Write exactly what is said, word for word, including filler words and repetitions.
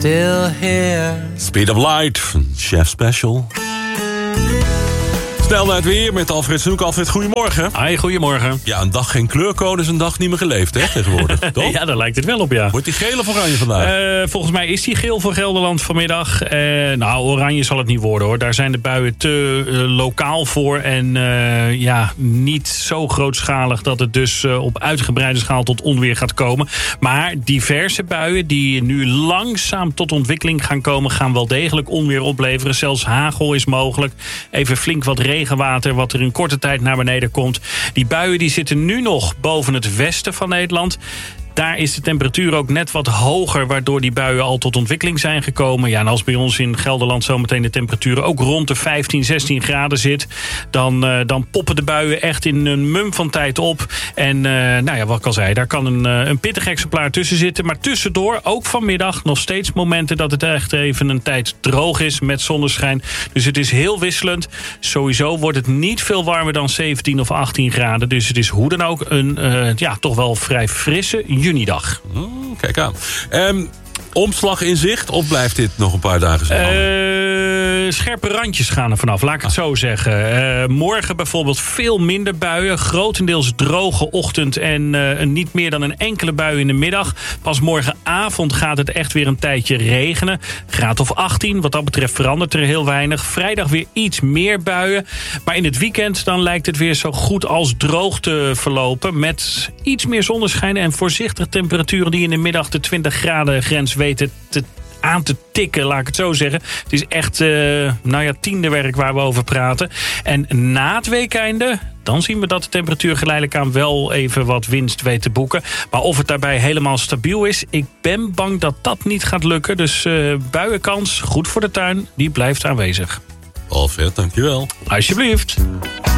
still here. Speed of Light van Chef Special. Snel naar het weer met Alfred Snoek. Alfred, goedemorgen. Hi, goedemorgen. Ja, een dag geen kleurcode is een dag niet meer geleefd, hè, tegenwoordig. Toch? Ja, daar lijkt het wel op, ja. Wordt die geel of oranje vandaag? Uh, volgens mij is die geel voor Gelderland vanmiddag. Uh, nou, oranje zal het niet worden, hoor. Daar zijn de buien te uh, lokaal voor. En uh, ja, niet zo grootschalig dat het dus uh, op uitgebreide schaal tot onweer gaat komen. Maar diverse buien die nu langzaam tot ontwikkeling gaan komen, gaan wel degelijk onweer opleveren. Zelfs hagel is mogelijk. Even flink wat regen. Regenwater wat er in korte tijd naar beneden komt. Die buien die zitten nu nog boven het westen van Nederland. Daar is de temperatuur ook net wat hoger, waardoor die buien al tot ontwikkeling zijn gekomen. Ja, en als bij ons in Gelderland zometeen de temperatuur ook rond de vijftien, zestien graden zit, dan, uh, dan poppen de buien echt in een mum van tijd op. En uh, nou ja, wat ik al zei, daar kan een, uh, een pittig exemplaar tussen zitten. Maar tussendoor, ook vanmiddag, nog steeds momenten dat het echt even een tijd droog is met zonneschijn. Dus het is heel wisselend. Sowieso wordt het niet veel warmer dan zeventien of achttien graden. Dus het is hoe dan ook een uh, ja, toch wel vrij frisse junidag. Oh, kijk aan. Um, omslag in zicht of blijft dit nog een paar dagen zo? Uh, scherpe randjes gaan er vanaf, laat ik het zo zeggen. Uh, morgen bijvoorbeeld veel minder buien. Grotendeels droge ochtend en uh, een niet meer dan een enkele bui in de middag. Pas morgenavond gaat het echt weer een tijdje regenen. Graad of achttien, wat dat betreft verandert er heel weinig. Vrijdag weer iets meer buien. Maar in het weekend dan lijkt het weer zo goed als droog te verlopen. Met iets meer zonneschijn en voorzichtige temperaturen die in de middag de twintig graden grens weten te aan te tikken, laat ik het zo zeggen. Het is echt, uh, nou ja, tiendewerk waar we over praten. En na het weekeinde, dan zien we dat de temperatuur geleidelijk aan wel even wat winst weet te boeken. Maar of het daarbij helemaal stabiel is, ik ben bang dat dat niet gaat lukken. Dus uh, buienkans, goed voor de tuin, die blijft aanwezig. Alfred, dankjewel. Alsjeblieft.